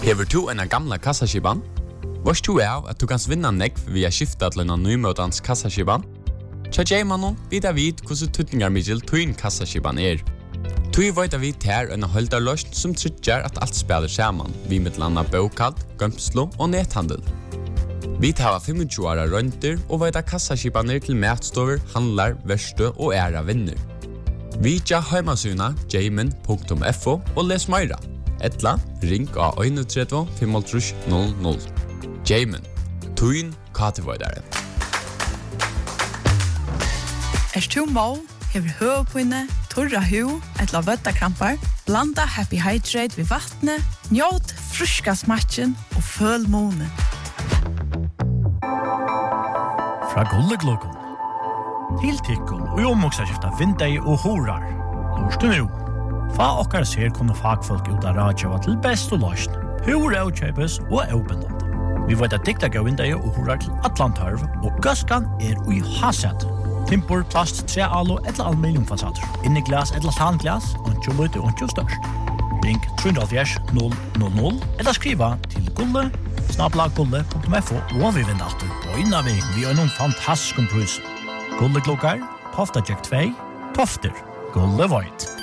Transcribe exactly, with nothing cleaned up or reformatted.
Hever du en gamla kassaskiban? Vars du er at du kan vinna nekv via skifta til en nymøtans kassaskiban? Tja Jaimanon vita vid hvordan tutningar middel tuin kassaskiban er. Tui vita vid her en holdarløsn som tryggjar at alt spelar saman, vi med landa bokald, gømslo og nethandel. Vi tar tjúgu åra rønter og vita kassaskibaner til matstover, handlar, verste og æra vinner. Vi tja heimasuna jaimin punktum f o og les meira. Etla, ring av tre ein fem null null. Jaimin, tuin katevoidare. Er du må, hever høvepinne, torra hu, etla vøttakrampar, blanda Happy Hydrate ved vattnet, njåt fruska smatchen og føl måne. Fra Gulleglokon. Til tikkun og omoksaskifta vindei og horar. Lorstu nu. Fa okkar ser kunne fagfolk ut av radjava til best og løsn. Hur er utkjøpes og er åpenant. Vi vet at dikta gav vindei og horar til Atlantarv, og gaskan er ui hasset. Timpor, plast, tre alo eller aluminiumfasader. Inni glas eller tanglas, ontjo lute, ontjo størst. Ring tre null null null eller skriva til gulle, snabla gulle punktum f o og vi vinner alltid på innan vi vi har noen fantastisk pris. Gulle klokkar, Tofta Jack två, Tofter, Gulle Void.